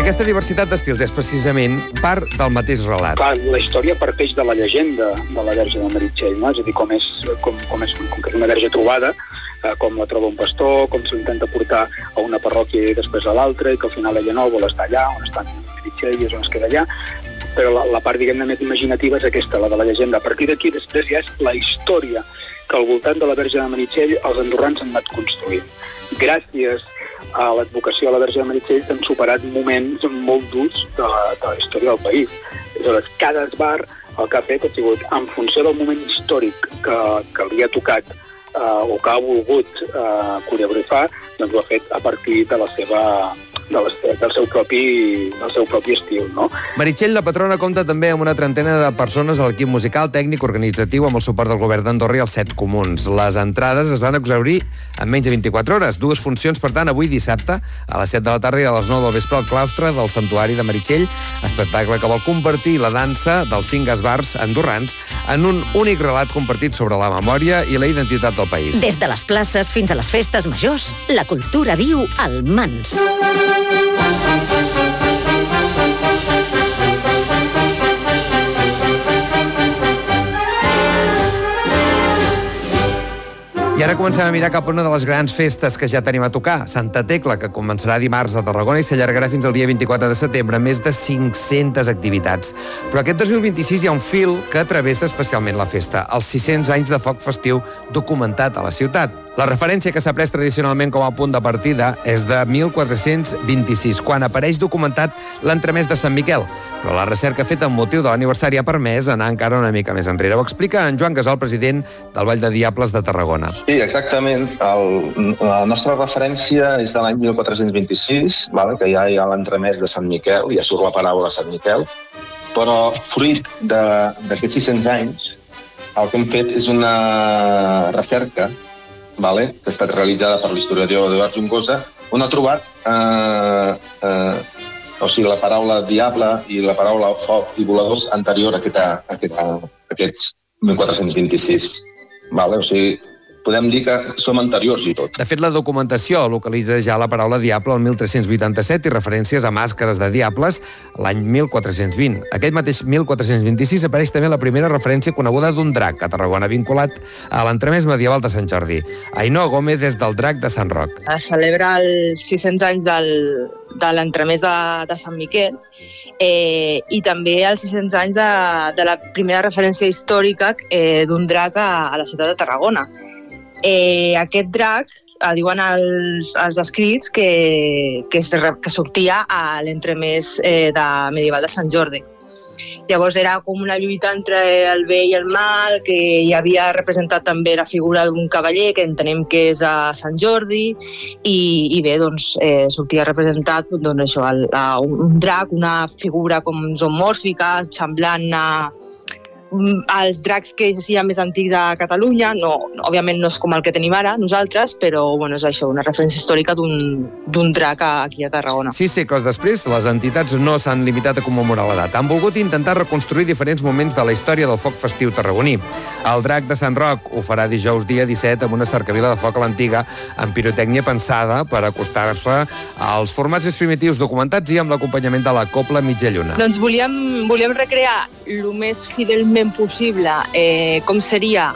Aquesta diversitat d'estils és precisament part del mateix relat. Clar, la història parteix de la llegenda de la Verge de Meritxell, no? És a dir, com que és una verge trobada, com la troba un pastor, com se l'intenta portar a una parròquia i després a l'altra, i que al final ella no vol estar allà, on està Meritxell i és on es queda allà. Però la part, diguem-ne, més imaginativa és aquesta, la de la llegenda. A partir d'aquí, després ja és la història que al voltant de la Verge de Meritxell els andorrans han anat construint. Gràcies a l'advocació a la Verge de Meritxell s'han superat moments molt durs de la història del país. Aleshores, cada esbar el que ha fet ha sigut, en funció del moment històric que li ha tocat o que ha volgut coreografar, doncs ho ha fet a partir de del seu propi estil, no? Meritxell, la patrona, compta també amb una trentena de persones a l'equip musical, tècnic, organitzatiu, amb el suport del govern d'Andorra i els 7 comuns. Les entrades es van exhaurir en menys de 24 hores. 2 funcions, per tant, avui dissabte, a les 7 de la tarda i a les 9 del vespre al claustre del Santuari de Meritxell, espectacle que vol convertir la dansa dels 5 esbars andorrans en un únic relat compartit sobre la memòria i la identitat del país. Des de les places fins a les festes majors, la cultura viu al Mans. I ara comencem a mirar cap a una de les grans festes que ja tenim a tocar, Santa Tecla, que començarà dimarts a Tarragona i s'allargarà fins al dia 24 de setembre, més de 500 activitats. Però aquest 2026 hi ha un fil que travessa especialment la festa, els 600 anys de foc festiu documentat a la ciutat. La referència que s'ha pres tradicionalment com a punt de partida és de 1426, quan apareix documentat l'entremès de Sant Miquel. Però la recerca feta amb motiu de l'aniversari ha permès anar encara una mica més enrere. Ho explica en Joan Gasol, president del Vall de Diables de Tarragona. Sí, exactament. La nostra referència és de l'any 1426, que ja hi ha l'entremès de Sant Miquel, ja surt la paraula Sant Miquel, però fruit d'aquests 600 anys, el que hem fet és una recerca que ha estat realitzada per l'historiador Eduard Juncosa, on ha trobat la paraula diable i la paraula foc i voladors anterior a aquests 1426. O sigui, podem dir que som anteriors i tot. De fet, la documentació localitza ja la paraula diable al 1387 i referències a màscares de diables l'any 1420. Aquell mateix 1426 apareix també la primera referència coneguda d'un drac a Tarragona, vinculat a l'entremès medieval de Sant Jordi. Ainhoa Gómez és del drac de Sant Roc. Es celebra els 600 anys de l'entremès de Sant Miquel i també els 600 anys de la primera referència històrica d'un drac a la ciutat de Tarragona. Aquest drac, diuen els escrits, que sortia a l'entremès medieval de Sant Jordi. Llavors era com una lluita entre el bé i el mal, que hi havia representat també la figura d'un cavaller, que entenem que és a Sant Jordi, i bé, doncs, sortia representat un drac, una figura com zoomòrfica, semblant als dracs que hi ha més antics a Catalunya. Òbviament no és com el que tenim ara nosaltres, però és això, una referència històrica d'un drac aquí a Tarragona. 6 segles després, les entitats no s'han limitat a commemorar la data. Han volgut intentar reconstruir diferents moments de la història del foc festiu tarragoní. El drac de Sant Roc ho farà dijous dia 17 amb una cercavila de foc a l'antiga, amb pirotècnia pensada per acostar-se als formats més primitius documentats i amb l'acompanyament de la Cobla Mitja Lluna. Doncs volíem recrear el més fidelment possible com seria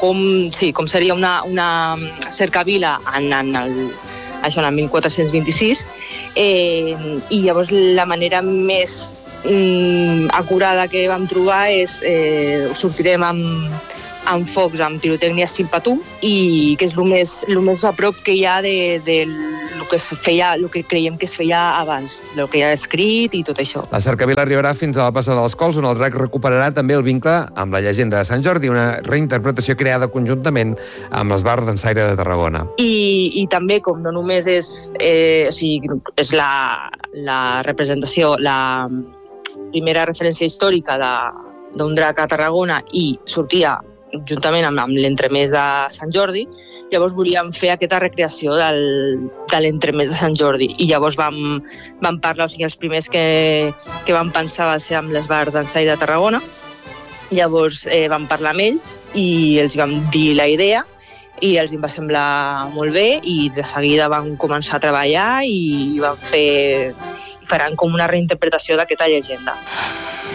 una cercavila en el 1426, i llavors la manera més acurada que vam trobar és sortirem amb focs, amb pirotècnia estil Patum, i que és el més a prop que hi ha de el que creiem que es feia abans, el que hi ha escrit i tot això. La cercavila arribarà fins a la plaça dels Cols, on el drac recuperarà també el vincle amb la llegenda de Sant Jordi, una reinterpretació creada conjuntament amb l'Esbar d'Ensaire de Tarragona. I també, com no només és la representació, la primera referència històrica d'un drac a Tarragona i sortia juntament amb l'entremès de Sant Jordi, llavors volíem fer aquesta recreació de l'entremès de Sant Jordi. I llavors vam parlar, els primers que vam pensar va ser amb l'Esbar d'Ensaire de Tarragona. Llavors vam parlar amb ells i els vam dir la idea i els va semblar molt bé, i de seguida vam començar a treballar i vam fer faran com una reinterpretació d'aquesta llegenda.